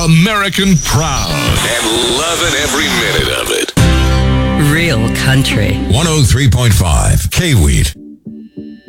American proud. And loving every minute of it. Real country. 103.5 K-Wheat.